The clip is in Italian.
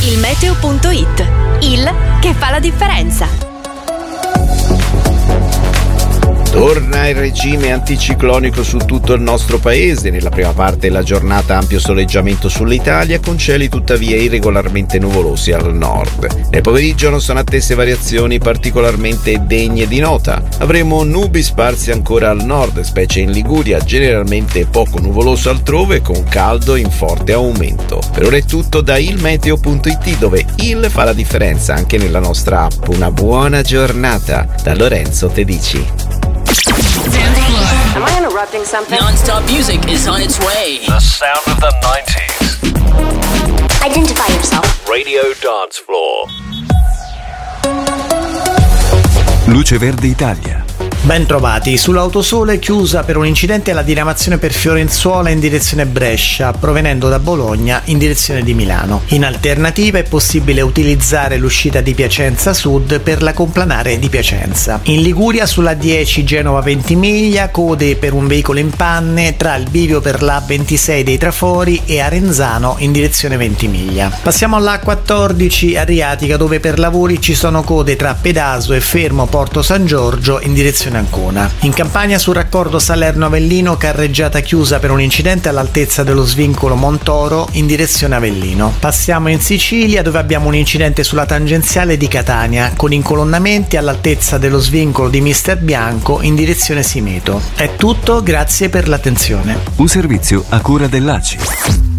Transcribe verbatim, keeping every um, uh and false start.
Il meteo punto it, il che fa la differenza. Torna il regime anticiclonico su tutto il nostro paese. Nella prima parte della giornata ampio soleggiamento sull'Italia, con cieli tuttavia irregolarmente nuvolosi al nord. Nel pomeriggio non sono attese variazioni particolarmente degne di nota. Avremo nubi sparse ancora al nord, specie in Liguria, generalmente poco nuvoloso altrove, con caldo in forte aumento. Per ora è tutto da il meteo punto it, dove il fa la differenza anche nella nostra app. Una buona giornata da Lorenzo Tedici. Am I interrupting something? Non-stop music is on its way. The sound of the nineties. Identify yourself. Radio Dance Floor. Luce Verde Italia. Ben trovati. Sull'autosole chiusa per un incidente la diramazione per Fiorenzuola in direzione Brescia, provenendo da Bologna in direzione di Milano. In alternativa è possibile utilizzare l'uscita di Piacenza Sud per la complanare di Piacenza. In Liguria sulla dieci Genova Ventimiglia, code per un veicolo in panne tra il bivio per la ventisei dei Trafori e Arenzano in direzione Ventimiglia. Passiamo alla quattordici Adriatica, dove per lavori ci sono code tra Pedaso e Fermo Porto San Giorgio in direzione Ancona. In Campania sul raccordo Salerno-Avellino, carreggiata chiusa per un incidente all'altezza dello svincolo Montoro in direzione Avellino. Passiamo in Sicilia, dove abbiamo un incidente sulla tangenziale di Catania con incolonnamenti all'altezza dello svincolo di Mister Bianco in direzione Simeto. È tutto, grazie per l'attenzione. Un servizio a cura dell'A C I.